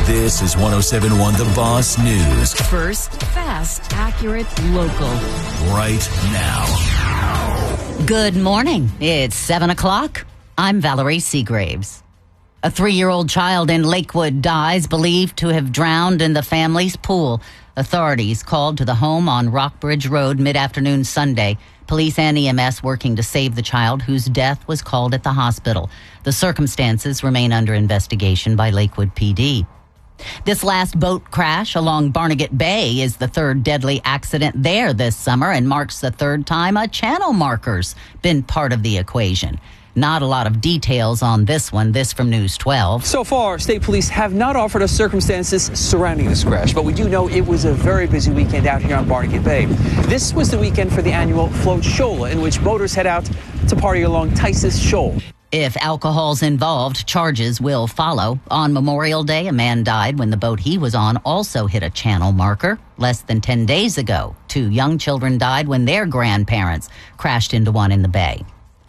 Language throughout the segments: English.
This is 107.1 The Boss News. First, fast, accurate, local. Right now. Good morning. It's 7 o'clock. I'm Valerie Seagraves. A 3-year-old child in Lakewood dies, believed to have drowned in the family's pool. Authorities called to the home on Rockbridge Road mid-afternoon Sunday. Police and EMS working to save the child, whose death was called at the hospital. The circumstances remain under investigation by Lakewood PD. This last boat crash along Barnegat Bay is the third deadly accident there this summer and marks the third time a channel marker's been part of the equation. Not a lot of details on this one. This from News 12. So far, state police have not offered us circumstances surrounding this crash, but we do know it was a very busy weekend out here on Barnegat Bay. This was the weekend for the annual Float Shola, in which boaters head out to party along Tices Shoal. If alcohol's involved, charges will follow. On Memorial Day, a man died when the boat he was on also hit a channel marker. Less than 10 days ago, 2 young children died when their grandparents crashed into one in the bay.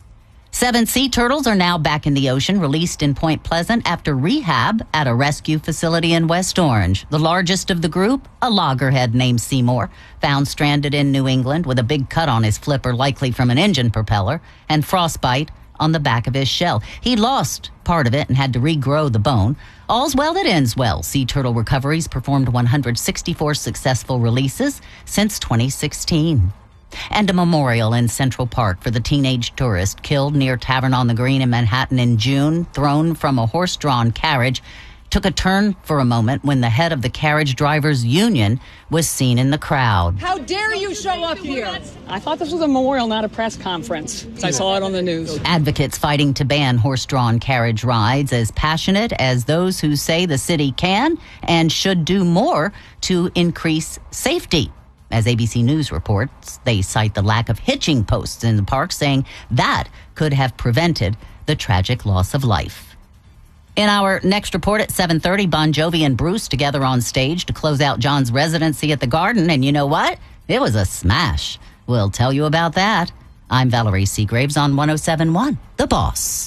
7 sea turtles are now back in the ocean, released in Point Pleasant after rehab at a rescue facility in West Orange. The largest of the group, a loggerhead named Seymour, found stranded in New England with a big cut on his flipper, likely from an engine propeller, and frostbite on the back of his shell. He lost part of it and had to regrow the bone. All's well that ends well. Sea Turtle Recoveries performed 164 successful releases since 2016. And a memorial in Central Park for the teenage tourist killed near Tavern on the Green in Manhattan in June, thrown from a horse-drawn carriage, took a turn for a moment when the head of the carriage drivers union was seen in the crowd. How dare you show up here? I thought this was a memorial, not a press conference. I saw it on the news. Advocates fighting to ban horse-drawn carriage rides as passionate as those who say the city can and should do more to increase safety. As ABC News reports, they cite the lack of hitching posts in the park, saying that could have prevented the tragic loss of life. In our next report at 7:30, Bon Jovi and Bruce together on stage to close out John's residency at the Garden. And you know what? It was a smash. We'll tell you about that. I'm Valerie Seagraves on 107.1 The Boss.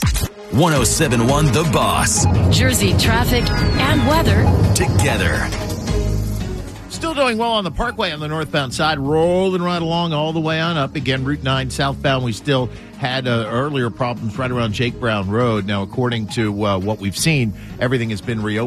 107.1 The Boss. Jersey traffic and weather Together. Still doing well on the Parkway on the northbound side, rolling right along all the way on up. Again, Route 9 southbound, we still had earlier problems right around Jake Brown Road. Now, according to what we've seen, everything has been reopened.